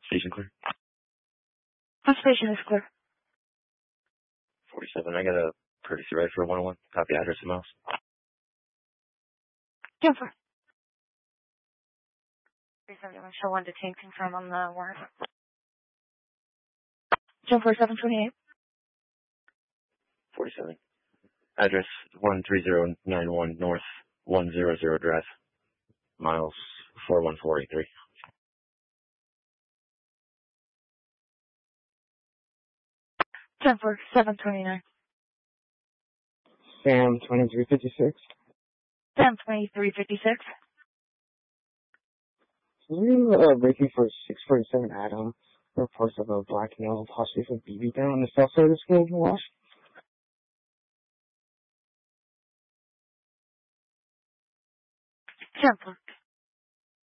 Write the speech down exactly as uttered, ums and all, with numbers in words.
Station clear. What station is clear? forty-seven. I got a courtesy ride for one oh one. Copy address and miles. Jennifer. three seventy-one, show one detained, confirm on the warrant. Jennifer seven twenty-eight. forty-seven. Address one three zero nine one North one hundred Drive. Miles four one four eight three. Jennifer seven twenty-nine. Sam twenty-three fifty-six. Sam twenty-three fifty-six. We uh, breaking for six forty-seven Adam. Reports of a black male possibly with B B gun on the south side of the school in Wash. Jennifer